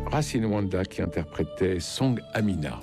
Racine Wanda qui interprétait Song Amina.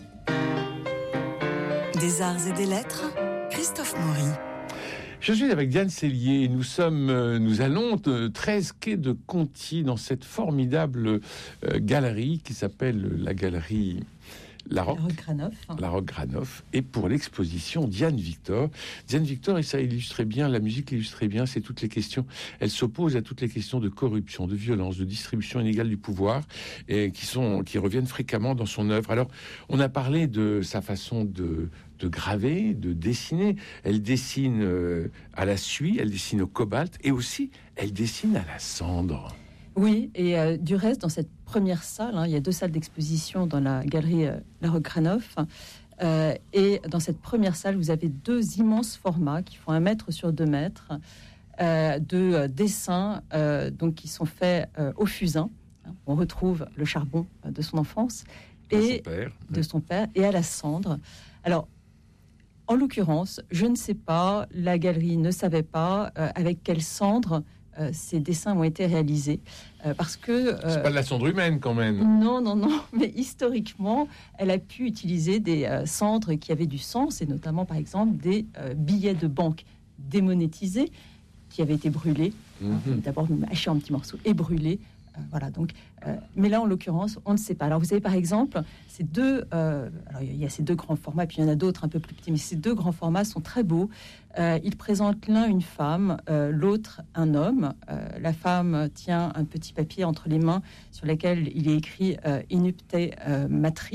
Des arts et des lettres, Christophe Maury. Je suis avec Diane Sellier. Nous allons de 13 quai de Conti dans cette formidable galerie qui s'appelle la galerie La Roque Granoff, et pour l'exposition Diane Victor, et ça illustrait bien, la musique l'illustrait bien, c'est toutes les questions, elle s'oppose à toutes les questions de corruption, de violence, de distribution inégale du pouvoir, et qui reviennent fréquemment dans son œuvre. Alors, on a parlé de sa façon de graver, de dessiner. Elle dessine à la suie, elle dessine au cobalt, et aussi, elle dessine à la cendre. Oui, et du reste, dans cette première salle, il y a 2 salles d'exposition dans la galerie La Roque Granoff, et dans cette première salle, vous avez 2 immenses formats qui font 1 mètre sur 2 mètres, de dessins donc qui sont faits au fusain. On retrouve le charbon de son enfance et de son père, et à la cendre. Alors, en l'occurrence, je ne sais pas, la galerie ne savait pas avec quelle cendre ces dessins ont été réalisés, parce que... c'est pas de la cendre humaine, quand même. Non, mais historiquement, elle a pu utiliser des cendres qui avaient du sens, et notamment, par exemple, des billets de banque démonétisés qui avaient été brûlés, d'abord hachés en petits morceaux et brûlés. Voilà, donc, mais là, en l'occurrence, on ne sait pas. Alors, vous avez, par exemple, ces 2... alors, il y a ces 2 grands formats, puis il y en a d'autres un peu plus petits, mais ces 2 grands formats sont très beaux. Ils présentent l'un une femme, l'autre un homme. La femme tient un petit papier entre les mains sur lequel il est écrit « Inupte matri »,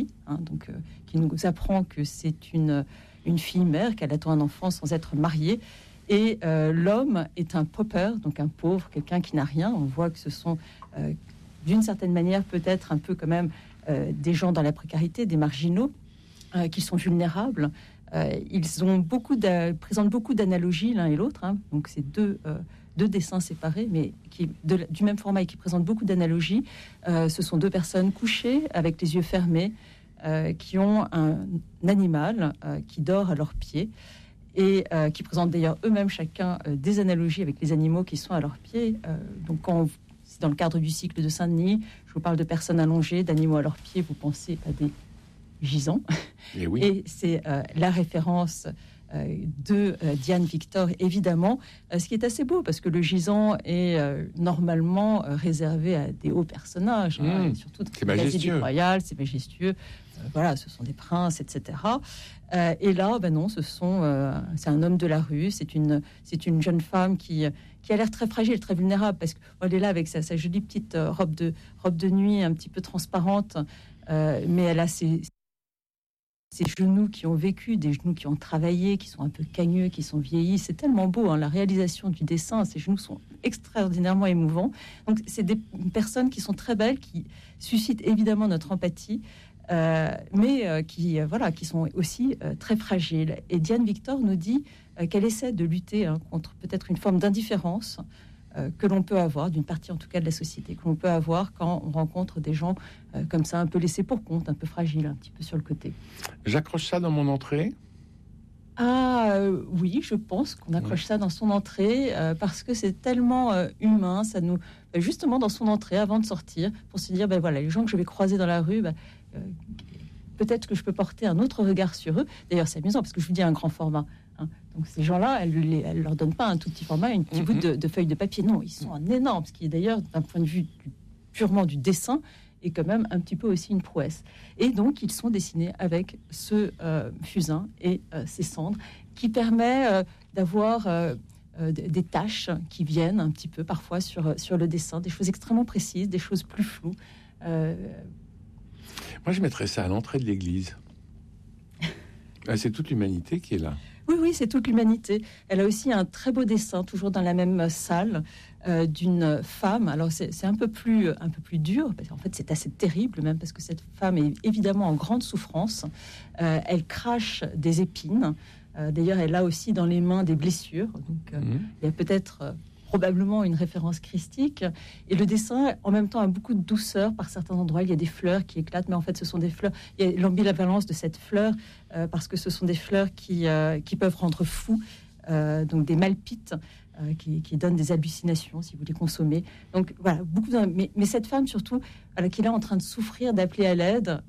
donc, qui nous apprend que c'est une fille mère, qu'elle attend un enfant sans être mariée. Et l'homme est un pauper, donc un pauvre, quelqu'un qui n'a rien. On voit que ce sont, d'une certaine manière, peut-être un peu quand même des gens dans la précarité, des marginaux, qui sont vulnérables. Ils ont présentent beaucoup d'analogies l'un et l'autre. Donc c'est deux dessins séparés, mais du même format et qui présentent beaucoup d'analogies. Ce sont 2 personnes couchées avec les yeux fermés, qui ont un animal qui dort à leurs pieds. Et qui présentent d'ailleurs eux-mêmes chacun des analogies avec les animaux qui sont à leurs pieds. Donc c'est dans le cadre du cycle de Saint-Denis, je vous parle de personnes allongées, d'animaux à leurs pieds, vous pensez à des gisants. Et, oui. Et c'est la référence de Diane Victor, évidemment, ce qui est assez beau, parce que le gisant est normalement réservé à des hauts personnages, surtout c'est majestueux. Royal, c'est majestueux. Voilà, ce sont des princes, etc. Et là, non, c'est un homme de la rue, c'est une jeune femme qui a l'air très fragile, très vulnérable, parce qu'elle est là avec sa jolie petite robe de nuit un petit peu transparente, mais elle a ses genoux qui ont vécu, des genoux qui ont travaillé, qui sont un peu cagneux, qui sont vieillis. C'est tellement beau, la réalisation du dessin, ces genoux sont extraordinairement émouvants. Donc, c'est des personnes qui sont très belles, qui suscitent évidemment notre empathie, mais qui sont aussi très fragiles. Et Diane Victor nous dit qu'elle essaie de lutter contre peut-être une forme d'indifférence que l'on peut avoir, d'une partie en tout cas de la société, que l'on peut avoir quand on rencontre des gens comme ça, un peu laissés pour compte, un peu fragiles, un petit peu sur le côté. J'accroche ça dans mon entrée. Oui, je pense qu'on accroche ça dans son entrée, parce que c'est tellement humain, ça nous... justement dans son entrée, avant de sortir, pour se dire, voilà, les gens que je vais croiser dans la rue, peut-être que je peux porter un autre regard sur eux. D'ailleurs, c'est amusant, parce que je vous dis un grand format. Donc ces gens-là, elle leur donne pas un tout petit format, un petit bout de feuille de papier. Non, ils sont en énorme, ce qui est d'ailleurs, d'un point de vue purement du dessin, est quand même un petit peu aussi une prouesse. Et donc, ils sont dessinés avec ce fusain et ces cendres, qui permet d'avoir des taches qui viennent un petit peu parfois sur le dessin, des choses extrêmement précises, des choses plus floues. Moi, je mettrais ça à l'entrée de l'église. C'est toute l'humanité qui est là. Oui, c'est toute l'humanité. Elle a aussi un très beau dessin, toujours dans la même salle, d'une femme. Alors, c'est un peu plus dur, parce qu'en fait, c'est assez terrible même, parce que cette femme est évidemment en grande souffrance. Elle crache des épines. D'ailleurs, elle a aussi dans les mains des blessures. Donc, il y a peut-être... probablement une référence christique, et le dessin en même temps a beaucoup de douceur par certains endroits. Il y a des fleurs qui éclatent, mais en fait ce sont des fleurs, il y a l'ambivalence de cette fleur, parce que ce sont des fleurs qui peuvent rendre fou, donc des malpites, qui donne des hallucinations si vous les consommez. Donc voilà, mais cette femme surtout, qui est là en train de souffrir, d'appeler à l'aide,